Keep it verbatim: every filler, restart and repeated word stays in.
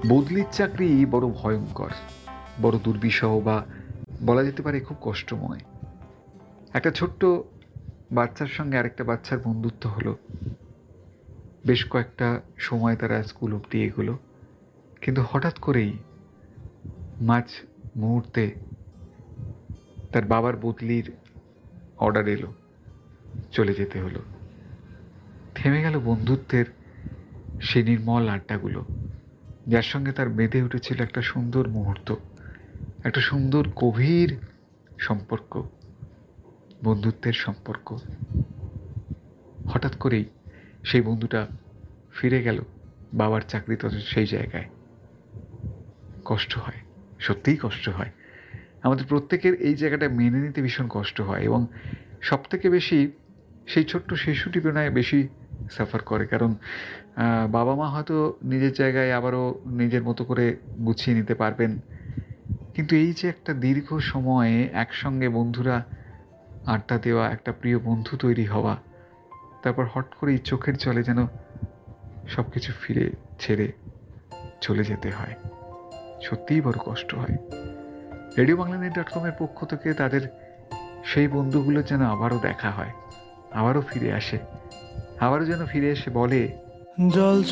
বদলির চাকরি বড় ভয়ঙ্কর, বড় দুর্বিষহ, বা বলা যেতে পারে খুব কষ্টময়। একটা ছোট্ট বাচ্চার সঙ্গে আরেকটা বাচ্চার বন্ধুত্ব হলো, বেশ কয়েকটা সময় তারা স্কুল অব্দি এগোলো, কিন্তু হঠাৎ করেই মাঝ মুহূর্তে তার বাবার বদলির অর্ডার এলো, চলে যেতে হলো। থেমে গেল বন্ধুত্বের সেই নির্মল আড্ডাগুলো, যার সঙ্গে তার বেঁধে উঠেছিল একটা সুন্দর মুহূর্ত, একটা সুন্দর গভীর সম্পর্ক, বন্ধুত্বের সম্পর্ক। হঠাৎ করেই সেই বন্ধুটা ফিরে গেল বাবার চাকরিতে, সেই জায়গায় কষ্ট হয়, সত্যিই কষ্ট হয়। আমাদের প্রত্যেকের এই জায়গাটা মেনে নিতে ভীষণ কষ্ট হয়, এবং সব থেকে বেশি সেই ছোট্ট শিশুটি বেলায় বেশি সাফার করে, কারণ বাবা মা হয়তো নিজের জায়গায় আবারও নিজের মতো করে গুছিয়ে নিতে পারবেন, কিন্তু এই যে একটা দীর্ঘ সময়ে একসঙ্গে বন্ধুরা আড্ডা দেওয়া, একটা প্রিয় বন্ধু তৈরি হওয়া, তারপর হট করেই চোখের জলে যেন সব কিছু ফিরে ছেড়ে চলে যেতে হয়, সত্যিই বড় কষ্ট হয়। রেডিও বাংলা নেট ডট কমের পক্ষ থেকে তাদের সেই বন্ধুগুলো যেন আবারও দেখা হয়, আবারও ফিরে আসে, আবারও যেন ফিরে এসে বলে, জল